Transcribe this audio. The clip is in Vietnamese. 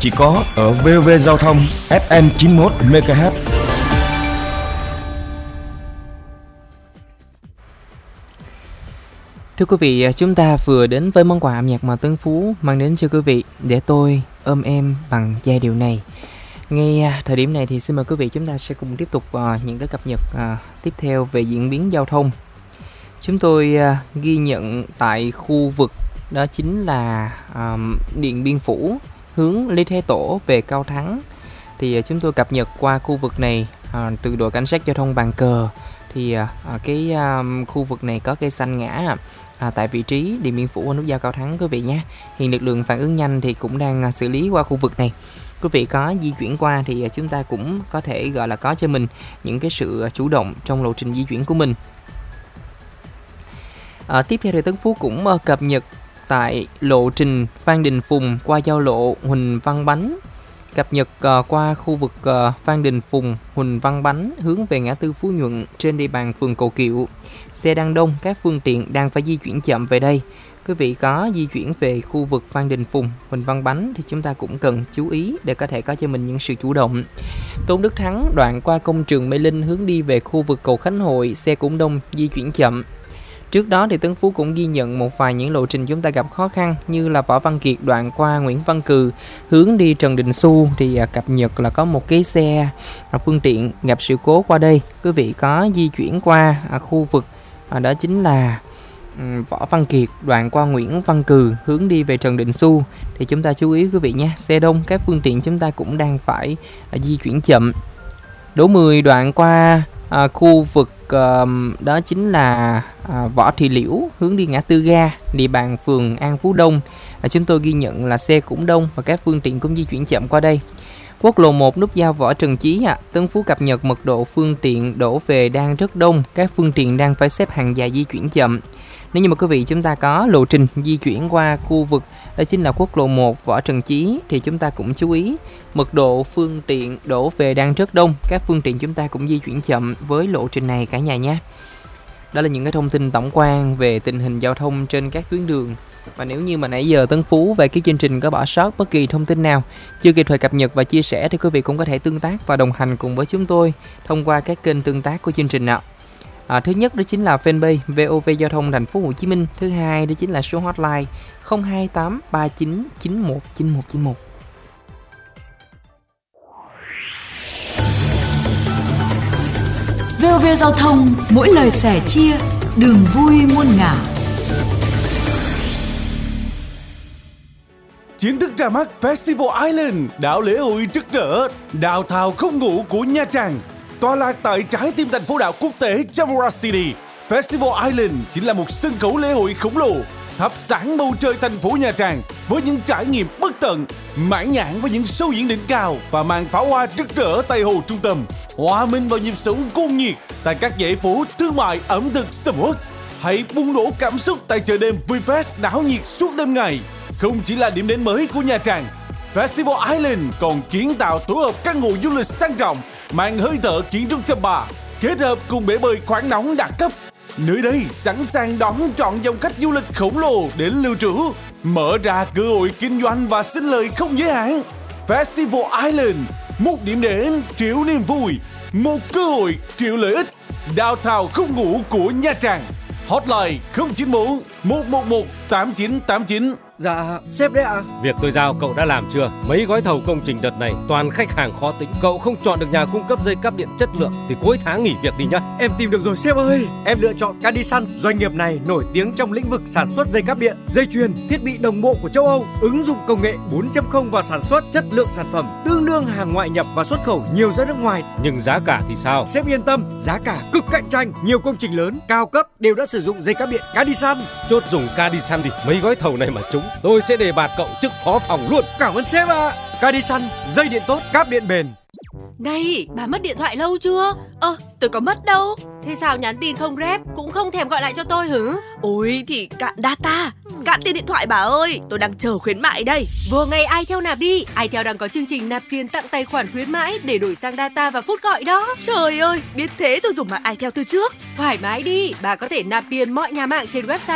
chỉ có ở VOV Giao thông FM 91 MHz. Thưa quý vị, chúng ta vừa đến với món quà âm nhạc mà Tấn Phú mang đến cho quý vị. Để tôi ôm em bằng giai điệu này. Ngay thời điểm này thì xin mời quý vị chúng ta sẽ cùng tiếp tục những cái cập nhật tiếp theo về diễn biến giao thông. Chúng tôi ghi nhận tại khu vực đó chính là Điện Biên Phủ hướng Lý Thái Tổ về Cao Thắng. Thì chúng tôi cập nhật qua khu vực này từ đội cảnh sát giao thông Bàn Cờ. Thì cái khu vực này có cây xanh ngã tại vị trí Điện Biên Phủ và nút giao Cao Thắng quý vị nhé. Hiện lực lượng phản ứng nhanh thì cũng đang xử lý qua khu vực này. Quý vị có di chuyển qua thì chúng ta cũng có thể gọi là có cho mình những cái sự chủ động trong lộ trình di chuyển của mình. Tiếp theo thì Tấn Phú cũng cập nhật tại lộ trình Phan Đình Phùng qua giao lộ Huỳnh Văn Bánh. Cập nhật qua khu vực Phan Đình Phùng, Huỳnh Văn Bánh hướng về ngã tư Phú Nhuận trên địa bàn phường Cầu Kiệu. Xe đang đông, các phương tiện đang phải di chuyển chậm về đây. Quý vị có di chuyển về khu vực Phan Đình Phùng, Huỳnh Văn Bánh thì chúng ta cũng cần chú ý để có thể có cho mình những sự chủ động. Tôn Đức Thắng đoạn qua công trường Mê Linh hướng đi về khu vực cầu Khánh Hội, xe cũng đông, di chuyển chậm. Trước đó thì Tấn Phú cũng ghi nhận một vài những lộ trình chúng ta gặp khó khăn như là Võ Văn Kiệt đoạn qua Nguyễn Văn Cừ hướng đi Trần Đình Xu thì cập nhật là có một cái xe phương tiện gặp sự cố qua đây. Quý vị có di chuyển qua khu vực đó chính là Võ Văn Kiệt đoạn qua Nguyễn Văn Cừ hướng đi về Trần Đình Xu thì chúng ta chú ý quý vị nhé, xe đông, các phương tiện chúng ta cũng đang phải di chuyển chậm. Đỗ Mười đoạn qua khu vực đó chính là Võ Thị Liễu hướng đi ngã tư ga địa bàn phường An Phú Đông. Chúng tôi ghi nhận là xe cũng đông và các phương tiện cũng di chuyển chậm qua đây. Quốc lộ 1 nút giao Võ Trần Chí, Tân Phú cập nhật mật độ phương tiện đổ về đang rất đông, các phương tiện đang phải xếp hàng dài di chuyển chậm. Nếu như mà quý vị chúng ta có lộ trình di chuyển qua khu vực đó chính là quốc lộ 1 Võ Trần Chí thì chúng ta cũng chú ý mật độ phương tiện đổ về đang rất đông, các phương tiện chúng ta cũng di chuyển chậm với lộ trình này cả nhà nhé. Đó là những cái thông tin tổng quan về tình hình giao thông trên các tuyến đường. Và nếu như mà nãy giờ Tấn Phú về cái chương trình có bỏ sót bất kỳ thông tin nào chưa kịp thời cập nhật và chia sẻ thì quý vị cũng có thể tương tác và đồng hành cùng với chúng tôi thông qua các kênh tương tác của chương trình nào. Thứ nhất đó chính là fanpage VOV Giao thông Thành phố Hồ Chí Minh. Thứ hai đó chính là số hotline 028 39 91 9191. VOV Giao thông, mỗi lời sẻ chia, đường vui muôn ngả. Chính thức ra mắt Festival Island, đảo lễ hội rực rỡ, đào thào không ngủ của Nha Trang. Tọa lạc tại trái tim thành phố đảo quốc tế Jamura City, Festival Island chính là một sân khấu lễ hội khổng lồ, thắp sáng bầu trời thành phố Nha Trang với những trải nghiệm bất tận, mãn nhãn với những show diễn đỉnh cao và màn pháo hoa rực rỡ tại hồ trung tâm, hòa mình vào nhịp sống cuồng nhiệt tại các dãy phố thương mại ẩm thực sầm uất. Hãy bùng nổ cảm xúc tại chợ đêm VinFast đảo nhiệt suốt đêm ngày. Không chỉ là điểm đến mới của Nha Trang, Festival Island còn kiến tạo tổ hợp căn hộ du lịch sang trọng, mang hơi thở kiến trúc chăm bà, kết hợp cùng bể bơi khoáng nóng đẳng cấp. Nơi đây sẵn sàng đón trọn dòng khách du lịch khổng lồ đến lưu trú, mở ra cơ hội kinh doanh và sinh lời không giới hạn. Festival Island, một điểm đến triệu niềm vui, một cơ hội triệu lợi ích. Downtown không ngủ của Nha Trang. Hotline 094 111 8989. Dạ, sếp đấy ạ. Việc tôi giao cậu đã làm chưa? Mấy gói thầu công trình đợt này toàn khách hàng khó tính. Cậu không chọn được nhà cung cấp dây cáp điện chất lượng thì cuối tháng nghỉ việc đi nhá. Em tìm được rồi sếp ơi. Em lựa chọn Cadisan. Doanh nghiệp này nổi tiếng trong lĩnh vực sản xuất dây cáp điện, dây chuyền, thiết bị đồng bộ của châu Âu, ứng dụng công nghệ 4.0 vào sản xuất, chất lượng sản phẩm tương đương hàng ngoại nhập và xuất khẩu nhiều ra nước ngoài. Nhưng giá cả thì sao? Sếp yên tâm, giá cả cực cạnh tranh. Nhiều công trình lớn, cao cấp đều đã sử dụng dây cáp điện Cadisan. Chốt dùng Cadisan thì mấy gói thầu này mà trúng, tôi sẽ đề bạt cậu chức phó phòng luôn. Cảm ơn sếp ạ. Cadisan, dây điện tốt, cáp điện bền. Này, bà mất điện thoại lâu chưa? Tôi có mất đâu. Thế sao nhắn tin không rep, cũng không thèm gọi lại cho tôi hử? Ôi thì cạn data, cạn tiền điện thoại bà ơi. Tôi đang chờ khuyến mại đây. Vừa ngày iTel nạp đi. iTel đang có chương trình nạp tiền tặng tài khoản khuyến mãi để đổi sang data và phút gọi đó. Trời ơi, biết thế tôi dùng mạng iTel từ trước. Thoải mái đi, bà có thể nạp tiền mọi nhà mạng trên website